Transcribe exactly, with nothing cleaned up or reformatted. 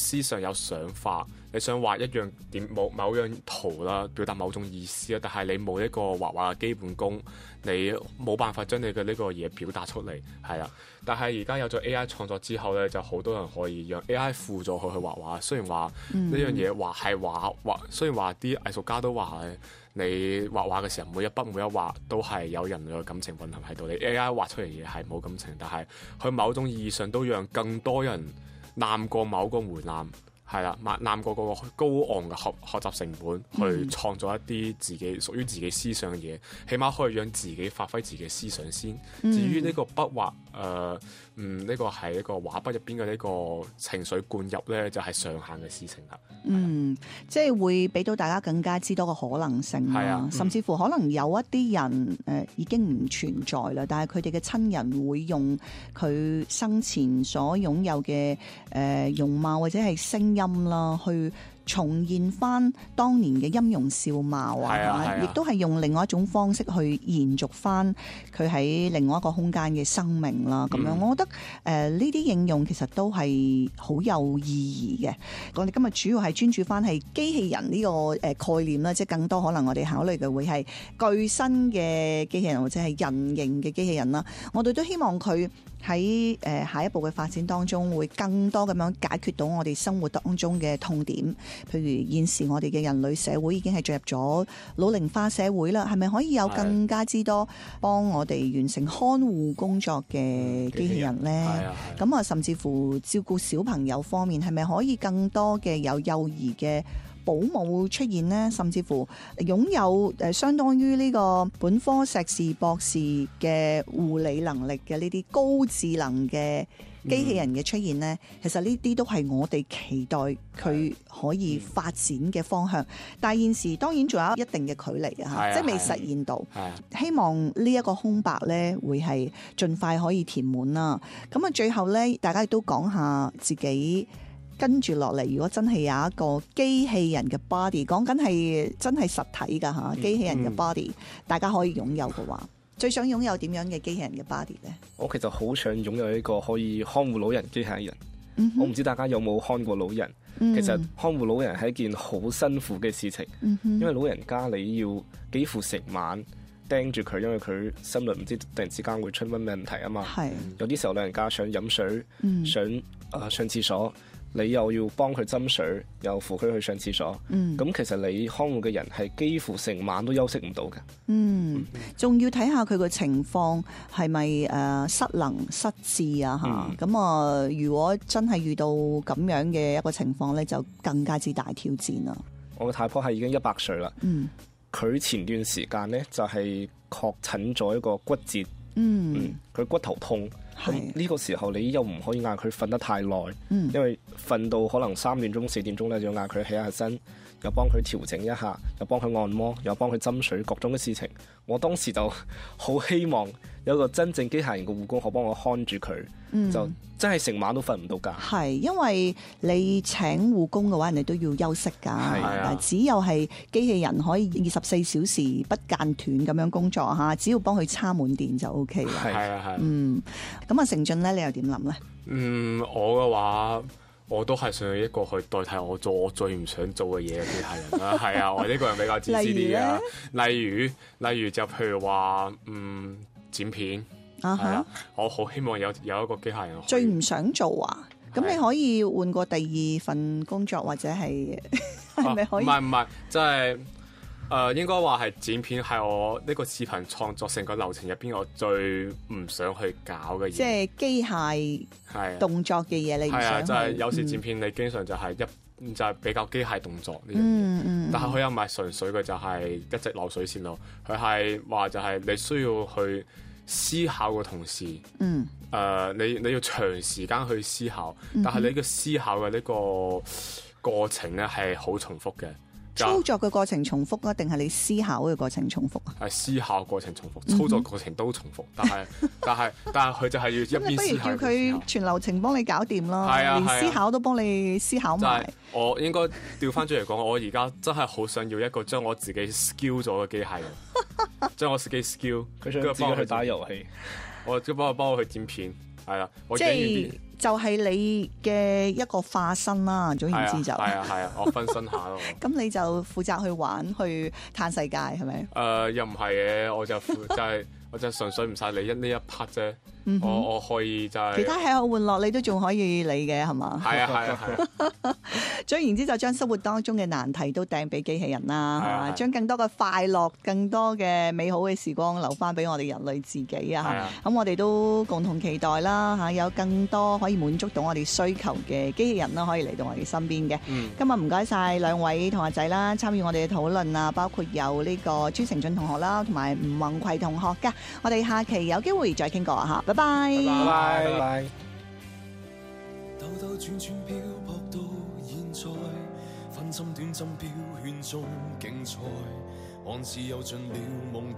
思想有想法，你想畫一樣點某某樣圖啦，表達某種意思啦，但係你冇一個畫畫嘅基本功，你冇辦法將你嘅呢個嘢表達出嚟，係啦。但係而家有咗 A I 創作之後咧，就好多人可以讓 A I 輔助佢去畫畫。雖然話呢樣嘢畫係畫畫，雖然話啲藝術家都話你畫畫嘅時候每一筆每一畫都係有人類嘅感情混合喺度，你 A I 畫出嚟嘅嘢係冇感情，但係佢某種意義上都讓更多人攬過某個門檻。係啦，攬過嗰個高昂嘅學學習成本去創作一啲自己屬於自己思想嘅嘢，起碼可以讓自己發揮自己嘅思想先。嗯、至於呢個筆畫，誒、呃，嗯，呢、這個係一個畫筆入邊嘅呢個情緒灌入咧，就係、是、上限嘅事情啦。 嗯，即係會俾到大家更加之多嘅可能性啦，啊、甚至乎可能有一啲人誒、呃、已經唔存在啦，但係佢哋嘅親人會用佢生前所擁有嘅誒、呃、容貌或者係聲音啦，去重現翻當年嘅音容笑貌啊，亦都係用另外一種方式去延續翻佢喺另外一個空間嘅生命啦。咁、嗯、樣，我覺得誒呢啲應用其實都係好有意義嘅。我哋今日主要係專注翻係機器人呢個誒概念啦，即係更多可能我哋考慮嘅會係具身嘅機器人或者係人形嘅機器人啦。我哋都希望佢喺誒下一步嘅發展當中，會更多咁樣解決到我哋生活當中嘅痛點。譬如現時我哋嘅人類社會已經係進入咗老齡化社會啦，係咪可以有更加之多幫我哋完成看護工作嘅機器人呢？咁啊，甚至乎照顧小朋友方面，係咪可以更多嘅有幼兒嘅保姆出現呢？甚至乎擁有誒相當於呢個本科碩士博士嘅護理能力嘅呢啲高智能嘅機器人嘅出現呢，嗯、其實呢啲都係我哋期待佢可以發展嘅方向。嗯、但係現時當然仲有一定嘅距離啊，即係未實現到。希望呢一個空白呢，會係盡快可以填滿啦。咁啊，最後呢，大家亦都講下自己跟住落嚟，如果真係有一個機器人嘅 body， 講緊係真係實體㗎嚇，機器人嘅 body，、嗯、大家可以擁有嘅話。最想擁有點樣嘅機器人嘅 body 呢？ 我其實好想擁有一個可以看護老人機器人。嗯、哼我唔知大家有冇看過老人。嗯、其實看護老人係一件好辛苦嘅事情，嗯、哼因為老人家你要幾乎成晚盯住佢，因為佢心率唔知突然之間會出乜問題啊嘛。是有啲時候老人家想飲水，嗯、想誒、呃、上廁所。你又要幫佢斟水，又扶佢去上廁所，咁、嗯、其實你看護嘅人係幾乎成晚都休息唔到嘅。嗯， 仲要睇下佢個情況係咪誒失能失智啊吓？咁啊、嗯，如果真係遇到咁樣嘅一個情況咧，就更加之大挑戰啦。 我嘅太婆係已經一百歲啦，佢、嗯、前段時間咧就係確診咗一個骨折，嗯，佢、嗯、骨頭痛。咁呢個時候你又唔可以嗌佢瞓得太耐，嗯、因為瞓到可能三點鐘四點鐘咧，就要嗌佢起下身，又幫佢調整一下，又幫佢按摩，又幫佢斟水，各種嘅事情。我當時就好希望有一個真正機械人嘅護工可幫我看住佢，嗯、就真係成晚都瞓唔到覺。 係因為你請護工嘅話，人哋都要休息㗎。係啊，但只有係機器人可以二十四小時不間斷咁樣工作嚇，只要幫佢插滿電就 O K 啦。 係啊係。 嗯，咁啊，成俊咧，你又點諗咧？ 嗯，我嘅話。我都係想要一個去代替我做我最唔想做嘅嘢嘅機械人啦，係啊，我呢個人比較自私啲嘅。例如，例如就譬如話，嗯，剪片，係啊，我好希望有有一個機械人。 最唔想做啊？咁你可以換過第二份工作，或者係係咪可以？ 唔係唔係，即係。誒、呃、應該話係剪片係我呢個視頻創作成個流程入邊我最唔想去搞嘅嘢， 即係機械係動作嘅嘢，你唔想去。係啊，就係、是、有時剪片你經常就係一、嗯、就係、是、比較機械動作呢樣嘢，嗯嗯、但係佢又唔係純粹嘅就係一直流水線咯，佢係話就係你需要去思考嘅同時，嗯誒、呃、你你要長時間去思考，但係你嘅思考嘅呢個過程咧係好重複嘅。操作嘅過程重複啊，定係你思考嘅過程重複啊？ 係思考過程重複，操作過程都重複，但係但係但係佢就係要一邊思考。咁你不如叫佢全流程幫你搞掂咯， 啊、 連思考都幫你思考埋。 我應該調翻轉嚟講，我而家真係好想要一個將我自己 skill 咗嘅機械人，將我自己 skill， 佢想自己去打遊戲， 我即係幫我幫我去剪片。係啦， 即係就係你嘅一個化身啦。總言之就係啊係啊，我分身下咯。 咁你就負責去玩去嘆世界係咪？ 誒、呃、又唔係嘅，我就負就係、是、我就純粹唔晒理一呢一 part 啫。嗯、我我可以就係、是、 其他吃喝玩樂你都仲可以理嘅係嘛？ 係啊係啊係啊。 總言之就將生活當中嘅難題都掟俾機器人啦，係嘛？將更多嘅快樂、更多嘅美好嘅時光留翻俾我哋人類自己啊！咁我哋都共同期待啦嚇，有更多可以滿足到我哋需求嘅機器人啦，可以嚟到我哋身邊嘅。嗯、今日唔該晒兩位同學仔啦，參與我哋嘅討論啊，包括有呢個朱成俊同學啦，同埋吳宏葵同學噶。我哋下期有機會再傾過啊嚇，拜拜。 拜拜拜拜。 兜兜轉轉漂泊到現在，分針短針飄圈中競賽，看似又盡了夢。